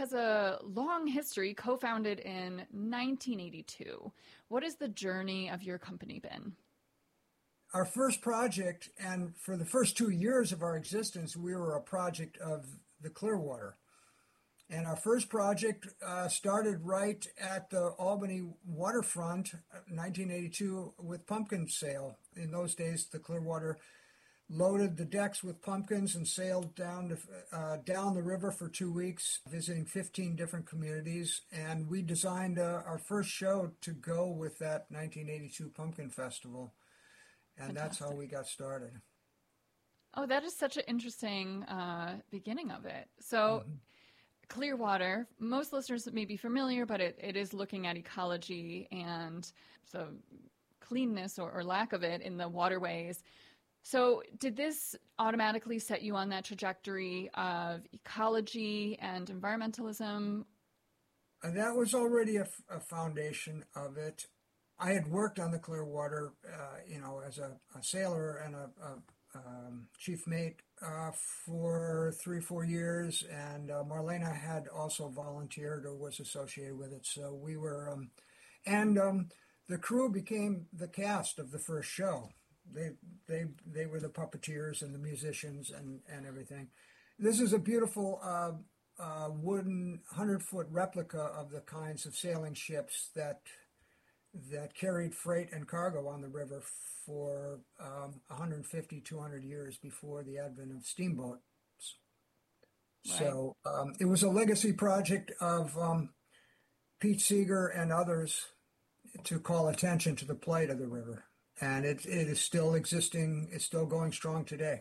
has a long history, co-founded in 1982. What has the journey of your company been? Our first project, and for the first 2 years of our existence, we were a project of the Clearwater. And our first project started right at the Albany waterfront, 1982, with pumpkin sale. In those days, the Clearwater loaded the decks with pumpkins and sailed down the river for 2 weeks, visiting 15 different communities. And we designed our first show to go with that 1982 Pumpkin Festival. And that's how Fantastic. we got started. Oh, that is such an interesting beginning of it. So, Mhm. Clearwater, most listeners may be familiar, but it is looking at ecology and so cleanness or lack of it in the waterways. So, did this automatically set you on that trajectory of ecology and environmentalism? And that was already a foundation of it. I had worked on the Clearwater, as a sailor and a chief mate for 3, 4 years, and Marlena had also volunteered or was associated with it. So we were, and the crew became the cast of the first show. They were the puppeteers and the musicians and everything. This is a beautiful wooden 100-foot replica of the kinds of sailing ships that carried freight and cargo on the river for 150, 200 years before the advent of steamboats. Right. So it was a legacy project of Pete Seeger and others to call attention to the plight of the river. And it is still existing. It's still going strong today.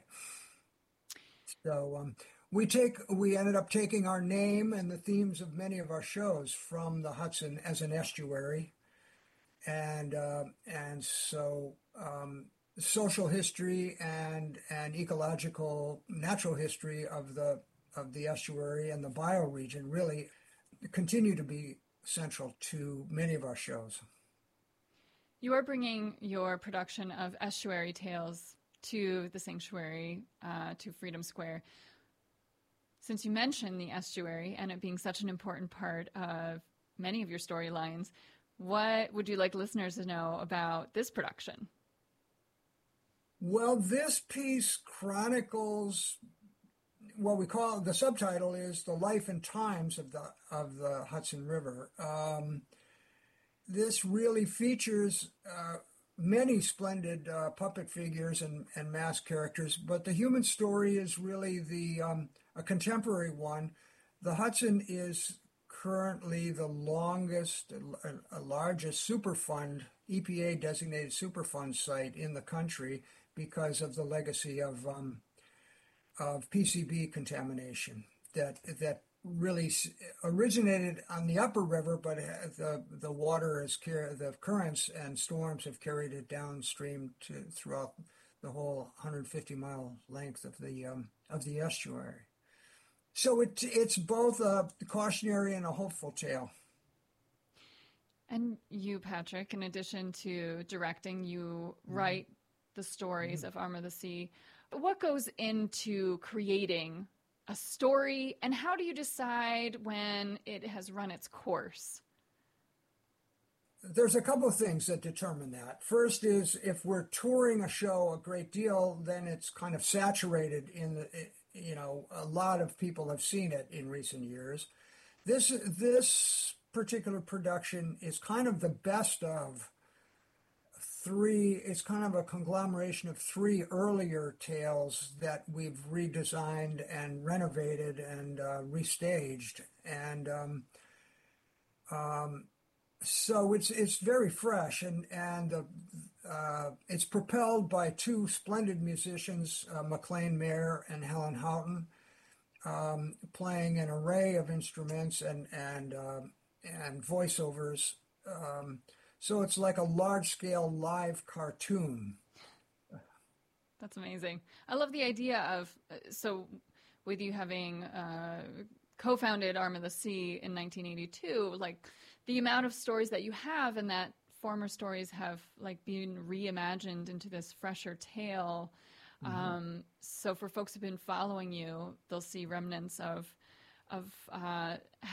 So we ended up taking our name and the themes of many of our shows from the Hudson as an estuary, and so social history and ecological natural history of the estuary and the bioregion really continue to be central to many of our shows. You are bringing your production of Estuary Tales to the sanctuary, to Freedom Square. Since you mentioned the estuary and it being such an important part of many of your storylines, what would you like listeners to know about this production? Well, this piece chronicles what we call, the subtitle is The Life and Times of the Hudson River. This really features many splendid puppet figures and masked characters, but the human story is really a contemporary one. The Hudson is currently the largest Superfund, EPA designated Superfund site in the country because of the legacy of PCB contamination that really originated on the upper river, but the water the currents and storms have carried it downstream throughout the whole 150-mile length of the estuary. So it's both a cautionary and a hopeful tale. And you, Patrick, in addition to directing, you write the stories of Arm of the Sea. What goes into creating a story, and how do you decide when it has run its course? There's a couple of things that determine that. First is if we're touring a show a great deal, then it's kind of saturated a lot of people have seen it in recent years. This particular production is kind of the best of three. It's kind of a conglomeration of three earlier tales that we've redesigned and renovated and restaged, and so it's very fresh, and it's propelled by two splendid musicians, McLean Mayer and Helen Houghton, playing an array of instruments and voiceovers. So it's like a large-scale live cartoon. That's amazing. I love the idea of, so with you having co-founded Arm of the Sea in 1982, like the amount of stories that you have and that former stories have like been reimagined into this fresher tale. So for folks who've been following you, they'll see remnants of